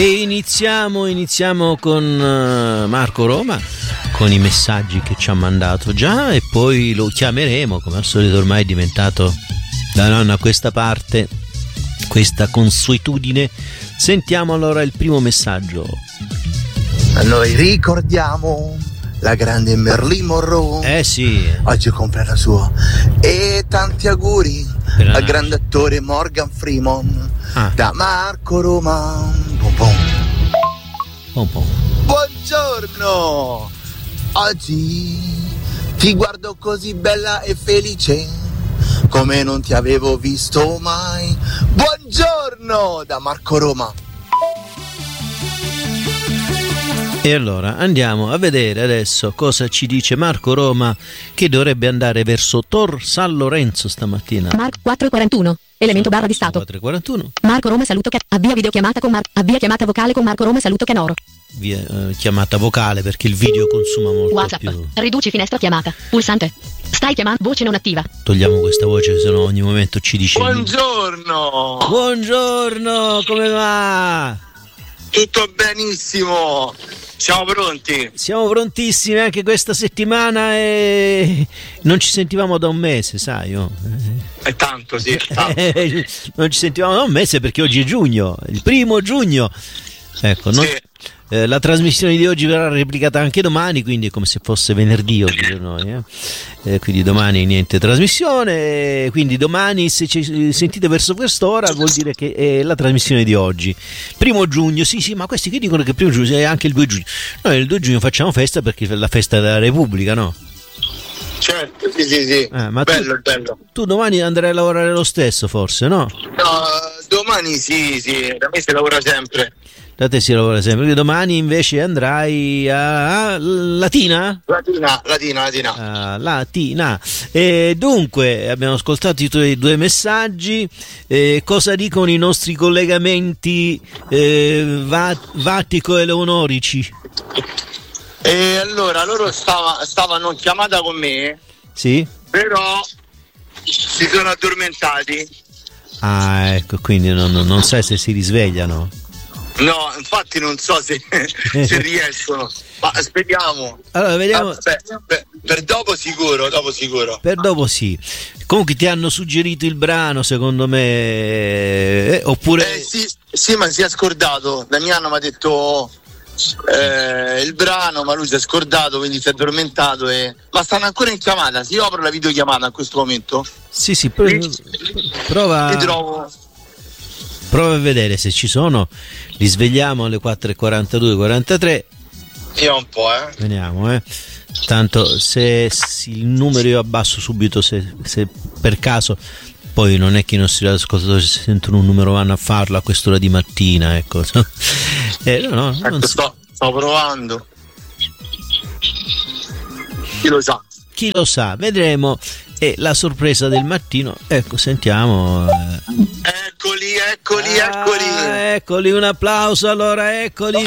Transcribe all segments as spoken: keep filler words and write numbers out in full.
E iniziamo, iniziamo con uh, Marco Roma, con i messaggi che ci ha mandato già, e poi lo chiameremo, come al solito ormai è diventato da nonna questa parte, questa consuetudine. Sentiamo allora il primo messaggio. Noi ricordiamo la grande Marilyn Monroe. Eh sì. Oggi compra la sua. E tanti auguri Grazie. al grande attore Morgan Freeman. Ah. Da Marco Roma. Pom pom. Pom pom. Buongiorno. Oggi ti guardo così bella e felice, come non ti avevo visto mai. Buongiorno da Marco Roma. E allora andiamo a vedere adesso cosa ci dice Marco Roma, che dovrebbe andare verso Tor San Lorenzo stamattina. Marco quattro e quarantuno, elemento barra di stato. quattro e quarantuno. Marco Roma saluto che avvia videochiamata con Mar avvia chiamata vocale con Marco Roma saluto Canoro. Via, eh, chiamata vocale perché il video consuma molto WhatsApp. più. Riduci finestra chiamata. Pulsante. Stai chiamando voce non attiva. Togliamo questa voce, se no ogni momento ci dice. Buongiorno. Buongiorno, come va? Tutto benissimo. Siamo pronti? Siamo prontissimi anche questa settimana e non ci sentivamo da un mese, sai? Oh. È tanto, sì, è tanto. Non ci sentivamo da un mese perché oggi è giugno, il primo giugno. Ecco, non, Sì. eh, la trasmissione di oggi verrà replicata anche domani, quindi è come se fosse venerdì oggi per noi. Eh? Eh, quindi domani niente trasmissione, quindi domani se ci sentite verso quest'ora vuol dire che è la trasmissione di oggi. Primo giugno, sì sì, ma questi che dicono che il primo giugno è anche il due giugno. Noi il due giugno facciamo festa perché è la festa della Repubblica, no? Certo, sì, sì, sì. Eh, ma bello, tu, bello. Tu domani andrai a lavorare lo stesso, forse, no? No, domani sì, sì, da me si lavora sempre. Da te si lavora sempre. Quindi domani invece andrai a, a Latina? Latina, Latina, Latina. A Latina. E dunque abbiamo ascoltato i tuoi due messaggi. E cosa dicono i nostri collegamenti eh, Va- Vatico e Leonorici? E allora loro stava, stavano in chiamata con me, Sì? però si sono addormentati. Ah, ecco, quindi non, non sai se si risvegliano. No, infatti non so se, se riescono, ma speriamo. Allora vediamo. Ah, beh, beh, per dopo sicuro, dopo sicuro. Per dopo sì. Comunque ti hanno suggerito il brano, secondo me, eh, oppure. Eh sì, sì, ma si è scordato. Damiano mi ha detto eh, il brano, ma lui si è scordato, quindi si è addormentato. E... Ma stanno ancora in chiamata. Se io apro la videochiamata in questo momento, Sì, sì, pro- prova. ti trovo. Prova a vedere se ci sono. Li svegliamo alle quattro e quarantadue quarantatré. Io un po', eh. Vediamo, eh. Tanto se, se il numero io abbasso subito se, se per caso. Poi non è che i nostri ascoltatori se sentono un numero vanno a farlo a quest'ora di mattina, ecco. Eh, no, no, non Ecco, si- sto, sto provando. Chi lo sa? Chi lo sa, vedremo. E la sorpresa del mattino, ecco, sentiamo. eh. Eccoli, eccoli, Ah, eccoli. eccoli, un applauso allora, eccoli.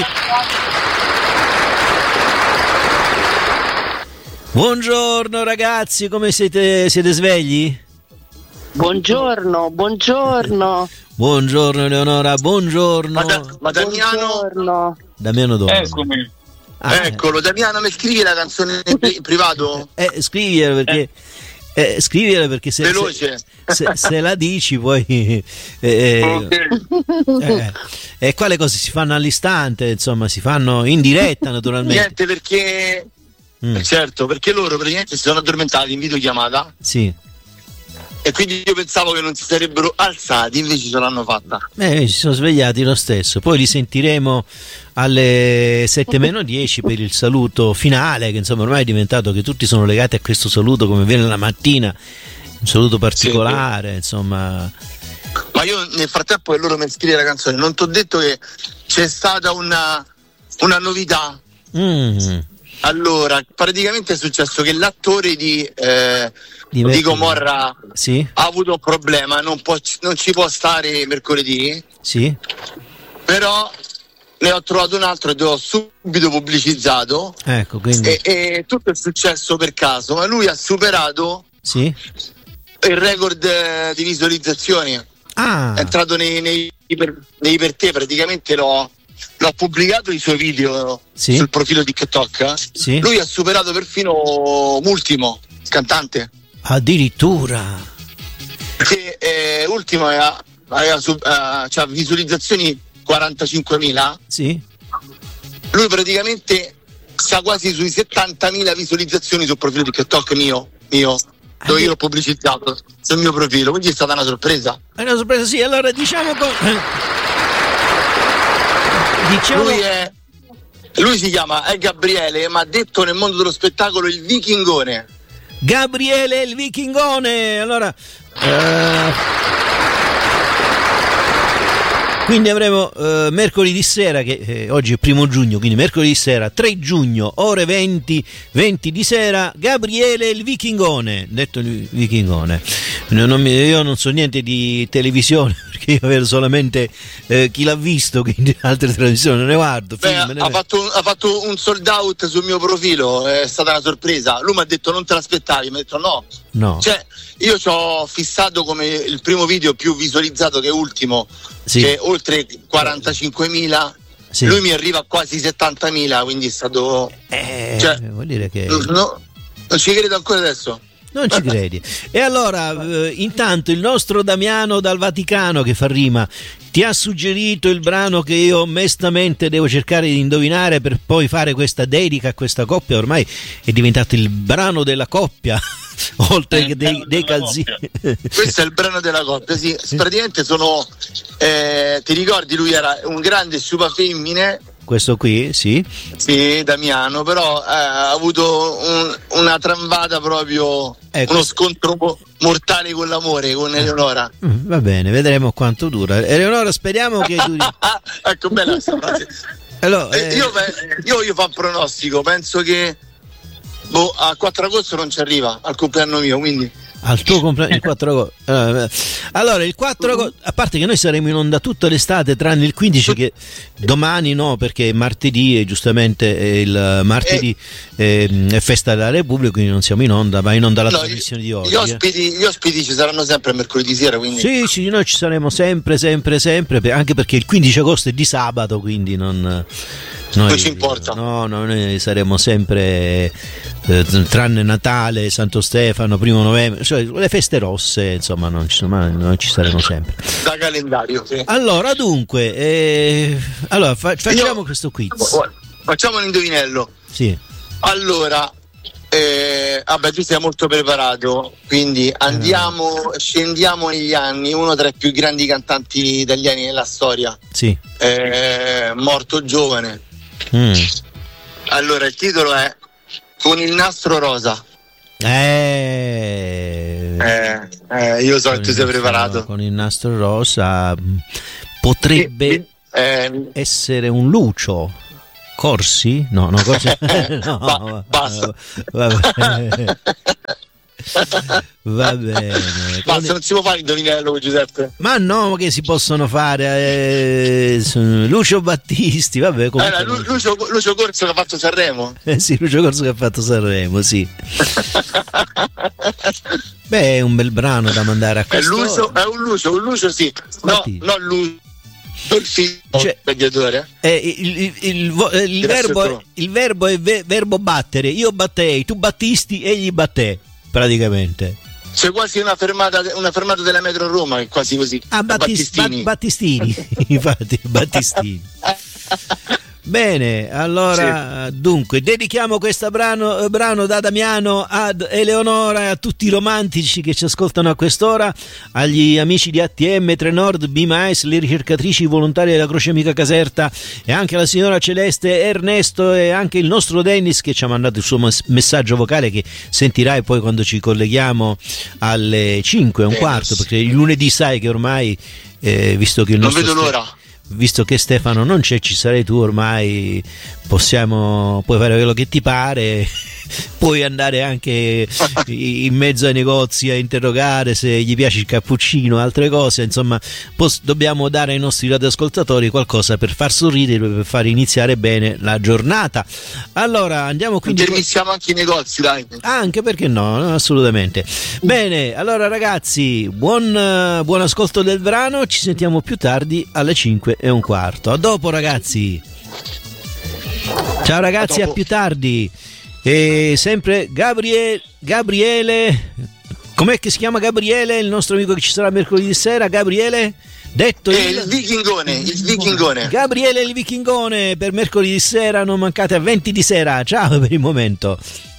Buongiorno ragazzi, come siete? Siete svegli? Buongiorno, buongiorno. Buongiorno Eleonora, buongiorno. Ma, da, ma Damiano, Buongiorno. Damiano Donno. Eccomi. Ah, eccolo, Damiano, mi scrivi la canzone in pri- privato? Eh, scrivila perché eh, scrivila perché se, Veloce. se, se, se la dici poi eh, eh, eh, e qua le cose si fanno all'istante, insomma, si fanno in diretta naturalmente. Niente, perché Mm, certo, perché loro praticamente si sono addormentati in videochiamata sì. e quindi io pensavo che non si sarebbero alzati, invece ce l'hanno fatta. Eh, si sono svegliati lo stesso. Poi li sentiremo alle sette meno dieci per il saluto finale, che insomma ormai è diventato che tutti sono legati a questo saluto come viene la mattina, un saluto particolare, sì, insomma. Ma io nel frattempo che loro mi scrivono la canzone, non ti ho detto che c'è stata una, una novità. Mm. Allora, praticamente è successo che l'attore di, eh, Di di Mercoledì. Gomorra Sì, ha avuto un problema, non, può, non ci può stare mercoledì, sì. però ne ho trovato un altro e l'ho subito pubblicizzato. Ecco, quindi E, e tutto è successo per caso, ma lui ha superato sì. il record eh, di visualizzazioni. Ah, È entrato nei, nei, per, nei per te, praticamente l'ho, l'ho pubblicato i suoi video sì. sul profilo TikTok, sì. lui ha superato perfino Ultimo, cantante. Addirittura. Che eh, Ultimo aveva, aveva sub, uh, cioè, visualizzazioni quarantacinquemila. Sì. Lui praticamente sta quasi sui settantamila visualizzazioni sul profilo TikTok mio, mio dove io l'ho pubblicizzato sul mio profilo, quindi è stata una sorpresa. È una sorpresa, sì. Allora diciamo con... diciamo... Lui, è, lui si chiama, è Gabriele, ma detto nel mondo dello spettacolo il Vichingone. Gabriele il Vichingone. Allora eh... quindi avremo eh, mercoledì sera, che eh, oggi è primo giugno, quindi mercoledì sera tre giugno, ore venti, venti di sera, Gabriele il Vichingone, detto il Vichingone. Non, non mi, io non so niente di televisione, perché io vedo solamente eh, Chi l'ha visto, quindi altre trasmissioni non ne guardo. Beh, film, ne ha, fatto un, ha fatto un sold out sul mio profilo, è stata una sorpresa. Lui mi ha detto non te l'aspettavi, mi ha detto no. No. Cioè, io ci ho fissato come il primo video più visualizzato che Ultimo, sì. che è oltre quarantacinquemila, sì. Lui mi arriva a quasi settantamila, quindi è stato... Eh, cioè, vuol dire che... No, non ci credo ancora adesso. Non ci credi. E allora, eh, intanto il nostro Damiano dal Vaticano, che fa rima, ti ha suggerito il brano che io onestamente devo cercare di indovinare per poi fare questa dedica a questa coppia. Ormai è diventato il brano della coppia, oltre che dei, dei calzini. Questo è il brano della coppia, sì. Praticamente sono, eh, ti ricordi, lui era un grande sciupa femmine. Questo qui, sì. Sì, Damiano, però eh, ha avuto un, una tramvata proprio, ecco. Uno scontro mortale con l'amore, con Eleonora. Mm, va bene, vedremo quanto dura. Eleonora, speriamo che duri. Ecco, bella questa frase. Allora, eh... io, io, io fa un pronostico, penso che boh, a quattro agosto non ci arriva, al compleanno mio, quindi... Al tuo compleanno il quattro agosto. Allora il quattro agosto, a parte che noi saremo in onda tutta l'estate tranne il quindici, che domani no, perché martedì è giustamente è il martedì è, è festa della Repubblica, quindi non siamo in onda, ma in onda la no, trasmissione di oggi. Gli ospiti, gli ospiti ci saranno sempre mercoledì sera, quindi sì, sì, noi ci saremo sempre, sempre, sempre, anche perché il quindici agosto è di sabato, quindi non Noi, non ci importa. No, no, noi saremo sempre eh, tranne Natale, Santo Stefano, primo novembre, cioè le feste rosse, insomma, non ci, ma noi ci saremo sempre. Da calendario, sì. Allora, dunque, eh, allora fa, facciamo Io, questo quiz. Facciamo un indovinello. Sì. Allora, eh, vabbè, tu sei molto preparato, quindi andiamo, eh. scendiamo negli anni, uno tra i più grandi cantanti italiani nella storia. Sì. Eh, morto giovane. Mm. Allora, il titolo è Con il nastro rosa. Eh, eh, eh io so che tu sei preparato. Con il nastro rosa potrebbe eh, essere un Lucio Corsi? No, no, Corsi. No, ba- basta. Va bene. Va bene. Basta, non si può fare indovinello, Giuseppe. Ma no, che si possono fare? Eh, Lucio Battisti, vabbè. Allora, Lu- Lucio, Lucio Corso che ha fatto Sanremo. Eh sì, Lucio Corso che ha fatto Sanremo, sì. Beh, è un bel brano da mandare a questo. È, Lucio, è un Lucio, un Lucio sì. No, non Lucio. Il figlio, cioè, eh, il, il, il, il, verbo, il verbo è ve, verbo battere. Io battei, tu battisti, egli batté, praticamente. C'è quasi una fermata, una fermata della metro Roma, è quasi così. Ah, Battis, Battistini. Bat, Battistini, infatti, Battistini. Bene, allora sì. Dunque dedichiamo questo brano, brano da Damiano ad Eleonora e a tutti i romantici che ci ascoltano a quest'ora, agli amici di A T M, Trenord, B M A S, le ricercatrici volontarie della Croce Amica Caserta e anche alla signora Celeste, Ernesto e anche il nostro Dennis che ci ha mandato il suo messaggio vocale che sentirai poi quando ci colleghiamo alle cinque e un Dennis. Quarto, perché il lunedì sai che ormai eh, visto che il nostro non vedo l'ora. Visto che Stefano non c'è, ci sarai tu, ormai possiamo, puoi fare quello che ti pare, puoi andare anche in mezzo ai negozi a interrogare se gli piace il cappuccino, altre cose, insomma pos- dobbiamo dare ai nostri radioascoltatori qualcosa per far sorridere, per far iniziare bene la giornata. Allora andiamo quindi, intervistiamo anche i negozi, dai. Anche perché no, no, assolutamente. Bene, allora ragazzi, buon, buon ascolto del brano, ci sentiamo più tardi alle cinque e un quarto. A dopo ragazzi. Ciao ragazzi, a, a più tardi. E sempre Gabriele, Gabriele, com'è che si chiama Gabriele, il nostro amico che ci sarà mercoledì sera? Gabriele? Detto eh, il... il vichingone, il vichingone. Gabriele il vichingone per mercoledì sera, non mancate a venti di sera. Ciao per il momento.